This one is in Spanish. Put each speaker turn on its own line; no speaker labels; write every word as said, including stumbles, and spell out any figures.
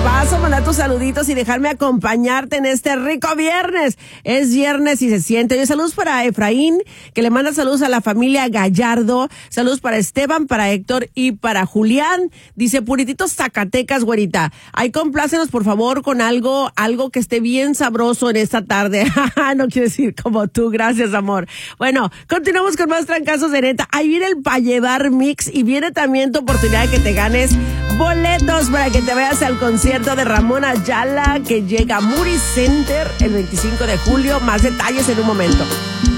paso, mandar tus saluditos y dejarme acompañarte en este rico viernes. Es viernes y se siente. Oye, saludos para Efraín, que le manda saludos a la familia Gallardo. Saludos para Esteban, para Héctor y para Julián. Dice, Purititos Zacatecas, güerita. Ahí complácenos, por favor, con algo, algo que esté bien sabroso en esta tarde. No quiero decir como tú, gracias, amor. Bueno, continuamos con más trancazos de neta. Ahí viene el Pa' Llevar Mix y viene también tu oportunidad de que te ganes boletos para que te vayas al concierto de Ramón Ayala que llega a Moody Center el veinticinco de julio. Más detalles en un momento.